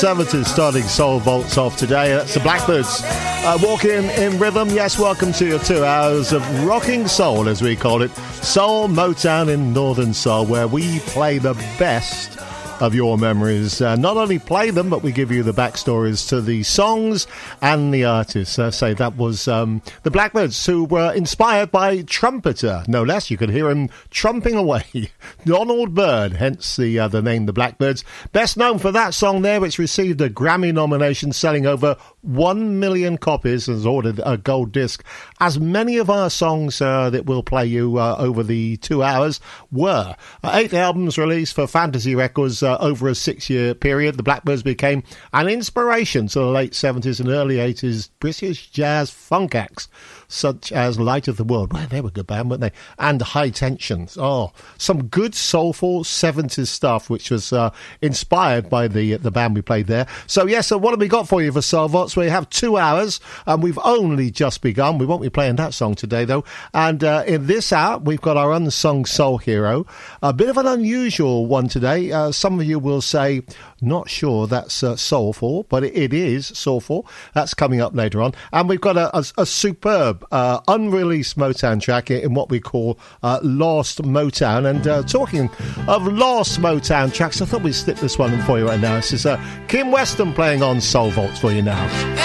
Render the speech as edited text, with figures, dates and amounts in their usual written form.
70s starting Soul Vaults off today. That's the Blackbirds. Walking in rhythm. Yes, welcome to your 2 hours of rocking soul, as we call it. Soul Motown in Northern Soul, where we play the best of your memories. Not only play them, but we give you the backstories to the songs and the artists. Say that was the Blackbirds, who were inspired by trumpeter, no less. You could hear him trumping away. Donald Byrd, hence the name The Blackbirds. Best known for that song there, which received a Grammy nomination, selling over 1 million copies, and has ordered a gold disc. As many of our songs that we'll play you over the 2 hours were. 8 albums released for Fantasy Records over a 6-year period. The Blackbirds became an inspiration to the late 70s and early 80s British jazz funk acts, such as Light of the World. Well, they were a good band, weren't they? And High Tension. Oh, some good soulful 70s stuff, which was inspired by the band we played there. So, yes, so what have we got for you for Soul Vaults? We have 2 hours, and we've only just begun. We won't be playing that song today, though. And in this hour, we've got our unsung soul hero. A bit of an unusual one today. Some of you will say, not sure that's soulful, but it is soulful. That's coming up later on. And we've got a superb unreleased Motown track in what we call Lost Motown. And talking of Lost Motown tracks, I thought we'd slip this one in for you right now. This is Kim Weston playing on Soul Vaults for you now.